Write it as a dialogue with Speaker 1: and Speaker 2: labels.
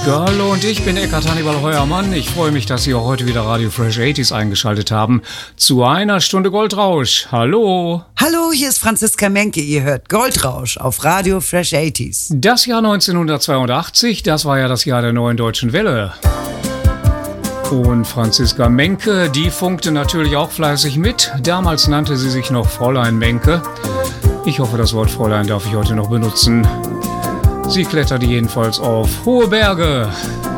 Speaker 1: Hallo und ich bin Eckhard Hannibal Heuermann. Ich freue mich, dass Sie auch heute wieder Radio Fresh 80s eingeschaltet haben zu einer Stunde Goldrausch. Hallo.
Speaker 2: Hallo, hier ist Franziska Menke. Ihr hört Goldrausch auf Radio Fresh 80s.
Speaker 1: Das Jahr 1982, das war ja das Jahr der Neuen Deutschen Welle. Und Franziska Menke, die funkte natürlich auch fleißig mit. Damals nannte sie sich noch Fräulein Menke. Ich hoffe, das Wort Fräulein darf ich heute noch benutzen. Sie kletterte jedenfalls auf hohe Berge.